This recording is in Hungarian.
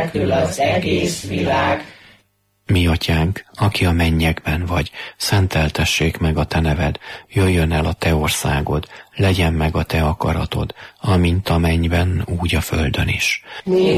nélkül az egész világ. Mi atyánk, aki a mennyekben vagy, szenteltessék meg a te neved, jöjjön el a te országod, legyen meg a te akaratod, amint a mennyben, úgy a földön is.